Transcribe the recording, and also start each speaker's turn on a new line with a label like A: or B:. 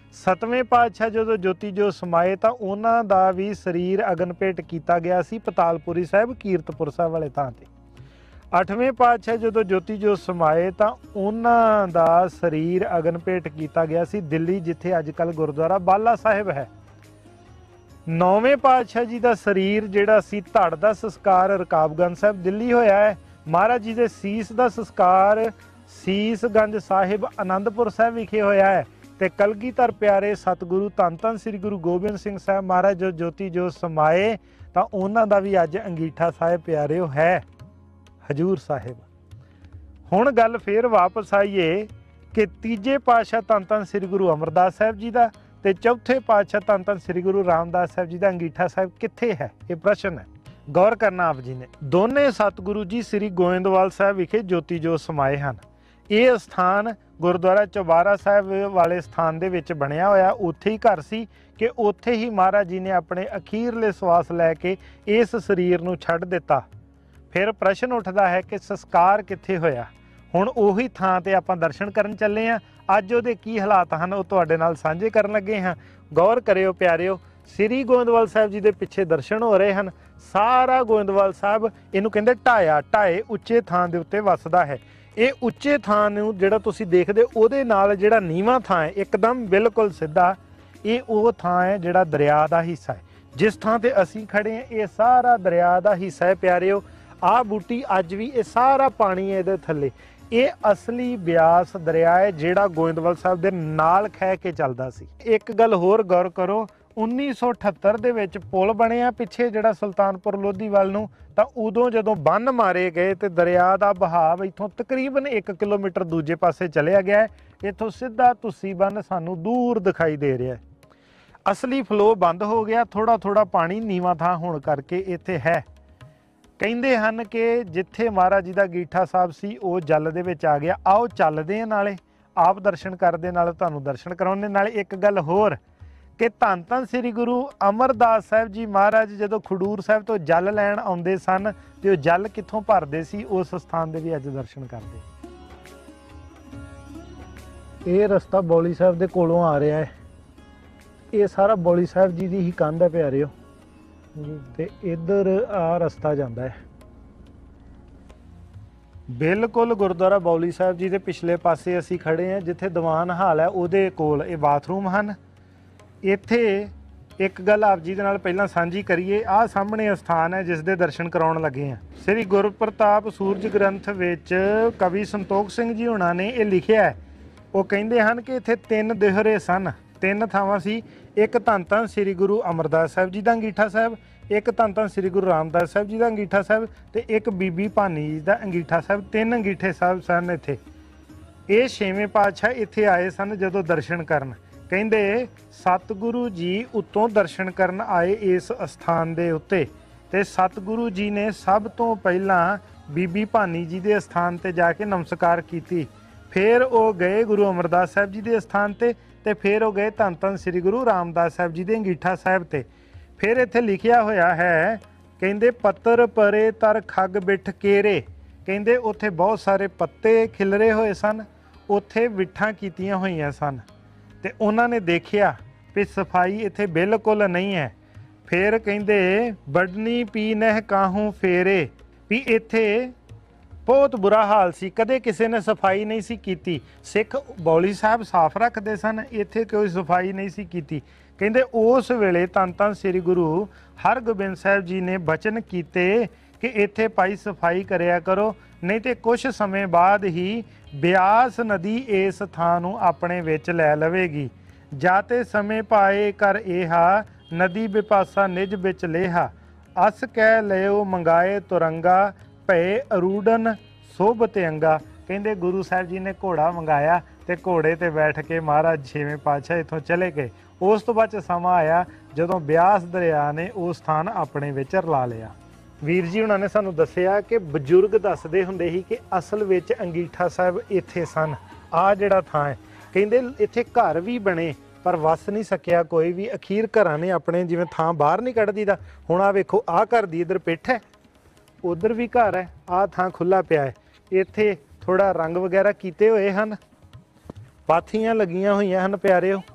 A: सतवें पातशाह जो ज्योति जो समाए तो उन्हां दा भी शरीर अगन भेट किया गया सी पतालपुरी साहब कीरतपुर साहब वाले थां ते। अठवें पातशाह जो ज्योति जो समाए तो उन्हां दा शरीर अगन भेट किया गया सी दिल्ली, जिथे अजकल गुरुद्वारा बाला साहिब है। नौवें पातशाह जी का शरीर जिहड़ा सी धड़ का संस्कार रकाबगंज साहिब दिल्ली होया है। महाराज जी के सीस का संस्कार सीसगंज साहिब आनंदपुर साहिब विखे होया है। ते कलगीधर प्यारे सतगुरु धन धन श्री गुरु गोबिंद सिंह साहब महाराज जो ज्योति जो समाए तो उन्हां दा भी अज अंगीठा साहिब प्यारे है हजूर साहिब। हुण गल फिर वापस आईए कि तीजे पातशाह धन धन श्री गुरु अमरदास साहिब जी का ते चौथे पातशाह धन धन श्री गुरु रामदास साहिब जी का अंगीठा साहिब कित्थे है, ये प्रश्न है। गौर करना आप जी ने। दोने सतगुरु जी श्री गोइंदवाल साहिब विखे ज्योति जो समाए हैं। ये स्थान गुरुद्वारा चौबारा साहिब वाले स्थान दे विच बनिया होया, उत्थे ही घर सी कि उत्थे ही महाराज जी ने अपने अखीरले सवास लैके इस शरीर नूं छड्ड दिता। फिर प्रश्न उठदा है कि संस्कार कित्थे होया। हुण उही थां ते आपां दर्शन करन चले आ। अज उहदे की हालात हन वो तुहाडे नाल सांझे करन लगे हां। गौर करियो प्यारिओ, श्री गोइंदवाल साहिब जी दे पिछे दर्शन हो रहे हैं। सारा गोइंदवाल साहिब इहनूं कहंदे ढाया ढाए उच्चे थां दे उत्ते वसदा है। ये उच्चे थां नूं जिहड़ा तुसीं देखदे उहदे नाल जिहड़ा नीवां थां है एकदम बिल्कुल सीधा, ये वो थां है जिहड़ा दरिया दा हिस्सा है। जिस थां ते असीं खड़े हैं ये सारा दरिया दा हिस्सा है प्यारिओ। आ बूटी अज भी ये सारा पानी है इहदे थल्ले। ये असली ब्यास दरिया है जिहड़ा गोइंदवाल साहिब दे नाल खह के चलदा सी। एक गल होर गौर करो, 1978 ਦੇ ਵਿੱਚ ਪੁਲ ਬਣਿਆ ਪਿੱਛੇ ਜਿਹੜਾ ਸੁਲਤਾਨਪੁਰ ਲੋਧੀ ਵੱਲ ਨੂੰ, ਤਾਂ ਉਦੋਂ ਜਦੋਂ ਬੰਨ ਮਾਰੇ ਗਏ ਤੇ ਦਰਿਆ ਦਾ ਬਹਾਵ ਇੱਥੋਂ ਤਕਰੀਬਨ 1 ਕਿਲੋਮੀਟਰ ਦੂਜੇ ਪਾਸੇ ਚਲਿਆ ਗਿਆ ਹੈ। ਇੱਥੋਂ ਸਿੱਧਾ ਤੁਸੀਂ ਬੰਨ ਸਾਨੂੰ ਦੂਰ ਦਿਖਾਈ ਦੇ ਰਿਹਾ ਹੈ। ਅਸਲੀ ਫਲੋ ਬੰਦ ਹੋ ਗਿਆ, ਥੋੜਾ ਥੋੜਾ ਪਾਣੀ ਨੀਵਾਂ ਥਾਂ ਹੋਣ ਕਰਕੇ ਇੱਥੇ ਹੈ। ਕਹਿੰਦੇ ਹਨ ਕਿ ਜਿੱਥੇ ਮਹਾਰਾਜ ਜੀ ਦਾ ਗੀਠਾ ਸਾਹਿਬ ਸੀ ਉਹ ਜਲ ਦੇ ਵਿੱਚ ਆ ਗਿਆ। ਆਓ ਚੱਲਦੇ ਹਾਂ, ਨਾਲੇ ਆਪ ਦਰਸ਼ਨ ਕਰਦੇ, ਨਾਲੇ ਤੁਹਾਨੂੰ ਦਰਸ਼ਨ ਕਰਾਉਂਦੇ। ਨਾਲੇ ਇੱਕ ਗੱਲ ਹੋਰ कि धन धन श्री गुरु अमरदास साहिब जी महाराज जदों खडूर साहिब तो जल लैन आउंदे सन ते ओह जल कित्थों भरदे सी, उस स्थान दे भी अज दर्शन करदे। ये रस्ता बौली साहिब दे कोलों आ रहा है। ये सारा बौली साहिब जी दी ही कंध है प्यारिओ, ते इधर आ रस्ता जांदा है। बिल्कुल गुरुद्वारा बौली साहिब जी दे पिछले पासे असीं खड़े हैं, जिथे दीवान हाल है उहदे कोल ये बाथरूम हन। ਇੱਥੇ एक गल आप जी दे नाल पहलां सांझी करिए। आ सामने स्थान है जिस दे दर्शन कराउण लगे हैं। श्री गुरप्रताप सूरज ग्रंथ विच कवि संतोख सिंह जी हुणां ने ये लिखिया है। वो कहिंदे हन कि इत्थे 3 देहरे सन, 3 थावां सी। एक धन धन श्री गुरु अमरदास साहिब जी दा अंगीठा साहिब, एक धन धन श्री गुरु रामदास साहिब जी दा अंगीठा साहिब, ते एक बीबी भानी जी दा अंगीठा साहिब। 3 अंगीठे साहिब सन इत्थे। ये 6वें पातशाह इत्थे आए सन जदों दर्शन करन। ਕਹਿੰਦੇ ਸਤਿਗੁਰੂ ਜੀ ਉੱਤੋਂ ਦਰਸ਼ਨ ਕਰਨ ਆਏ ਇਸ ਸਥਾਨ ਦੇ ਉੱਤੇ, ਤੇ ਸਤਿਗੁਰੂ ਜੀ ਨੇ ਸਭ ਤੋਂ ਪਹਿਲਾਂ ਬੀਬੀ ਭਾਨੀ ਜੀ ਦੇ ਸਥਾਨ ਤੇ ਜਾ ਕੇ ਨਮਸਕਾਰ ਕੀਤੀ। ਫਿਰ ਉਹ ਗਏ ਗੁਰੂ ਅਮਰਦਾਸ ਸਾਹਿਬ ਜੀ ਦੇ ਸਥਾਨ ਤੇ ਫਿਰ ਉਹ ਗਏ ਧੰਨ ਧੰਨ ਸ੍ਰੀ ਗੁਰੂ ਰਾਮਦਾਸ ਸਾਹਿਬ ਜੀ ਦੇ ਅੰਗੀਠਾ ਸਾਹਿਬ ਤੇ। ਫਿਰ ਇੱਥੇ ਲਿਖਿਆ ਹੋਇਆ ਹੈ, ਕਹਿੰਦੇ ਪੱਤਰ ਪਰੇ ਤਰ ਖੱਗ ਬਿਠ ਕੇਰੇ। ਕਹਿੰਦੇ ਉੱਥੇ ਬਹੁਤ ਸਾਰੇ ਪੱਤੇ ਖਿਲਰੇ ਹੋਏ ਸਨ, ਉੱਥੇ ਬਿੱਠਾਂ ਕੀਤੀਆਂ ਹੋਈਆਂ ਸਨ, ਤੇ ਉਹਨਾਂ ਨੇ ਦੇਖਿਆ ਵੀ ਸਫਾਈ ਇੱਥੇ ਬਿਲਕੁਲ ਨਹੀਂ ਹੈ। ਫਿਰ ਕਹਿੰਦੇ ਬੜਨੀ ਪੀ ਨਹਿ ਕਾਹੂ ਫੇਰੇ, ਵੀ ਇੱਥੇ ਬਹੁਤ ਬੁਰਾ ਹਾਲ ਸੀ, ਕਦੇ ਕਿਸੇ ਨੇ ਸਫਾਈ ਨਹੀਂ ਸੀ ਕੀਤੀ। ਸਿੱਖ ਬੌਲੀ ਸਾਹਿਬ ਸਾਫ਼ ਰੱਖਦੇ ਸਨ, ਇੱਥੇ ਕੋਈ ਸਫਾਈ ਨਹੀਂ ਸੀ ਕੀਤੀ। ਕਹਿੰਦੇ ਉਸ ਵੇਲੇ ਧੰਨ ਧੰਨ ਸ੍ਰੀ ਗੁਰੂ ਹਰਗੋਬਿੰਦ ਸਾਹਿਬ ਜੀ ਨੇ ਬਚਨ ਕੀਤੇ ਕਿ ਇੱਥੇ ਭਾਈ ਸਫਾਈ ਕਰਿਆ ਕਰੋ, ਨਹੀਂ ਤੇ ਕੁਝ ਸਮੇਂ ਬਾਅਦ ਹੀ ਬਿਆਸ ਨਦੀ ਇਸ ਥਾਂ ਨੂੰ ਆਪਣੇ ਵਿੱਚ ਲੈ ਲਵੇਗੀ। ਜਾਤੇ ਸਮੇਂ ਪਾਏ ਕਰ ਇਹਾ ਨਦੀ ਬਿਪਾਸਾ ਨਿਜ ਵਿੱਚ ਲੇਹਾ, ਅਸ ਕਹਿ ਲਿਓ ਮੰਗਾਏ ਤੁਰੰਗਾ ਭਏ ਅਰੂੜਨ ਸੋਭਤ ਅੰਗਾ। ਕਹਿੰਦੇ ਗੁਰੂ ਸਾਹਿਬ ਜੀ ਨੇ ਘੋੜਾ ਮੰਗਾਇਆ ਤੇ ਘੋੜੇ ਤੇ ਬੈਠ ਕੇ ਮਹਾਰਾਜ 6ਵੇਂ ਪਾਤਸ਼ਾਹ ਇੱਥੋਂ ਚਲੇ ਗਏ। ਉਸ ਤੋਂ ਬਾਅਦ ਸਮਾਂ ਆਇਆ ਜਦੋਂ ਬਿਆਸ ਦਰਿਆ ਨੇ ਉਹ ਸਥਾਨ ਆਪਣੇ ਵਿੱਚ ਰਲਾ ਲਿਆ। ਵੀਰ ਜੀ ਉਹਨਾਂ ਨੇ ਸਾਨੂੰ ਦੱਸਿਆ ਕਿ ਬਜ਼ੁਰਗ ਦੱਸਦੇ ਹੁੰਦੇ ਸੀ ਕਿ ਅਸਲ ਵਿੱਚ ਅੰਗੀਠਾ ਸਾਹਿਬ ਇੱਥੇ ਸਨ। ਆਹ ਜਿਹੜਾ ਥਾਂ ਹੈ, ਕਹਿੰਦੇ ਇੱਥੇ ਘਰ ਵੀ ਬਣੇ ਪਰ ਵਸ ਨਹੀਂ ਸਕਿਆ ਕੋਈ ਵੀ। ਅਖੀਰ ਘਰਾਂ ਨੇ ਆਪਣੇ ਜਿਵੇਂ ਥਾਂ ਬਾਹਰ ਨਹੀਂ ਕੱਢ ਦੀਦਾ। ਹੁਣ ਆਹ ਵੇਖੋ, ਆਹ ਘਰ ਦੀ ਇੱਧਰ ਪਿੱਠ ਹੈ, ਉੱਧਰ ਵੀ ਘਰ ਹੈ, ਆਹ ਥਾਂ ਖੁੱਲ੍ਹਾ ਪਿਆ ਹੈ। ਇੱਥੇ ਥੋੜ੍ਹਾ ਰੰਗ ਵਗੈਰਾ ਕੀਤੇ ਹੋਏ ਹਨ, ਪਾਥੀਆਂ ਲੱਗੀਆਂ ਹੋਈਆਂ ਹਨ ਪਿਆਰਿਓ।